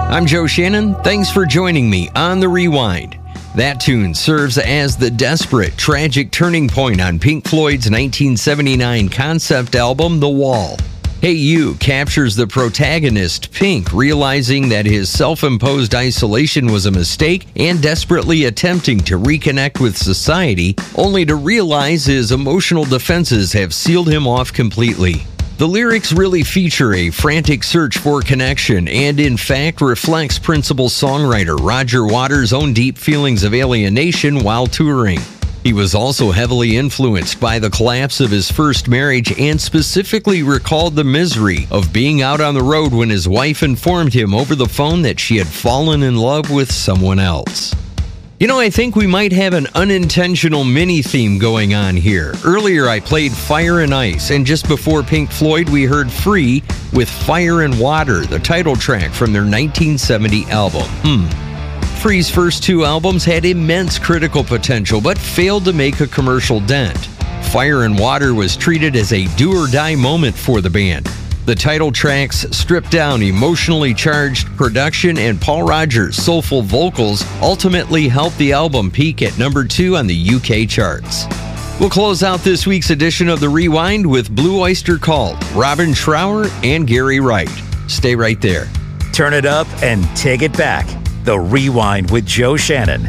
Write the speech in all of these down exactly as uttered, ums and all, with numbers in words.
I'm Joe Shannon. Thanks for joining me on The Rewind. That tune serves as the desperate, tragic turning point on Pink Floyd's nineteen seventy-nine concept album, The Wall. Hey You captures the protagonist, Pink, realizing that his self-imposed isolation was a mistake and desperately attempting to reconnect with society, only to realize his emotional defenses have sealed him off completely. The lyrics really feature a frantic search for connection and, in fact, reflects principal songwriter Roger Waters' own deep feelings of alienation while touring. He was also heavily influenced by the collapse of his first marriage and specifically recalled the misery of being out on the road when his wife informed him over the phone that she had fallen in love with someone else. You know, I think we might have an unintentional mini-theme going on here. Earlier, I played Fire and Ice, and just before Pink Floyd, we heard Free with Fire and Water, the title track from their nineteen seventy album. Hmm. Free's first two albums had immense critical potential, but failed to make a commercial dent. Fire and Water was treated as a do-or-die moment for the band. The title track's stripped-down, emotionally charged production and Paul Rodgers' soulful vocals ultimately helped the album peak at number two on the U K charts. We'll close out this week's edition of The Rewind with Blue Oyster Cult, Robin Trower, and Gary Wright. Stay right there. Turn it up and take it back. The Rewind with Joe Shannon.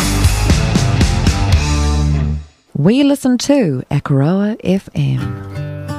We listen to Akaroa F M.